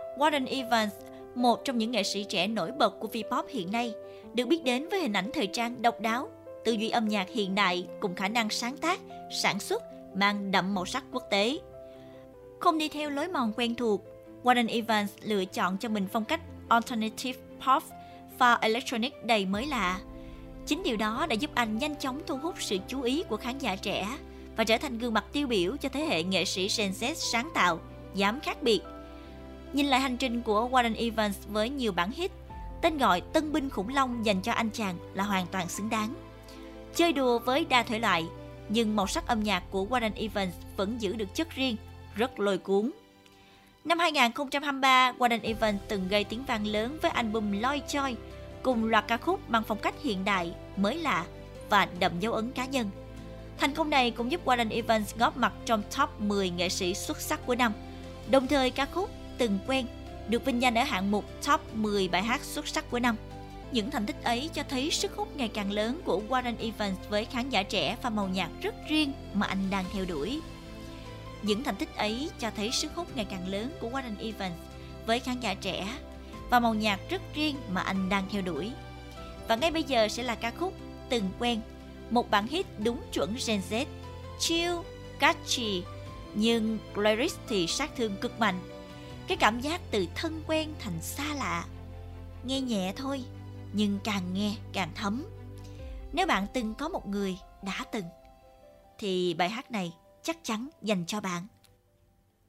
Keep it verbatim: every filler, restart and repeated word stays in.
Warren Evans, một trong những nghệ sĩ trẻ nổi bật của V-pop hiện nay, được biết đến với hình ảnh thời trang độc đáo, tư duy âm nhạc hiện đại cùng khả năng sáng tác, sản xuất mang đậm màu sắc quốc tế. Không đi theo lối mòn quen thuộc, Warren Evans lựa chọn cho mình phong cách alternative pop và electronic đầy mới lạ. Chính điều đó đã giúp anh nhanh chóng thu hút sự chú ý của khán giả trẻ và trở thành gương mặt tiêu biểu cho thế hệ nghệ sĩ Gen Z sáng tạo, dám khác biệt. Nhìn lại hành trình của Warren Evans với nhiều bản hit, tên gọi tân binh khủng long dành cho anh chàng là hoàn toàn xứng đáng. Chơi đùa với đa thể loại, nhưng màu sắc âm nhạc của Warren Evans vẫn giữ được chất riêng, rất lôi cuốn. Năm hai không hai ba, Warren Evans từng gây tiếng vang lớn với album Lovejoy, cùng loạt ca khúc mang phong cách hiện đại, mới lạ và đậm dấu ấn cá nhân. Thành công này cũng giúp Warren Evans góp mặt trong top mười nghệ sĩ xuất sắc của năm. Đồng thời ca khúc Từng quen được vinh danh ở hạng mục top mười bài hát xuất sắc của năm. Những thành tích ấy cho thấy sức hút ngày càng lớn của Warren Evans với khán giả trẻ và màu nhạc rất riêng mà anh đang theo đuổi. Những thành tích ấy cho thấy sức hút ngày càng lớn của Warren Evans với khán giả trẻ và màu nhạc rất riêng mà anh đang theo đuổi. Và ngay bây giờ sẽ là ca khúc Từng quen, một bản hit đúng chuẩn Gen Z, chill, catchy, nhưng lyrics thì sát thương cực mạnh. Cái cảm giác từ thân quen thành xa lạ. Nghe nhẹ thôi, nhưng càng nghe càng thấm. Nếu bạn từng có một người đã từng, thì bài hát này chắc chắn dành cho bạn.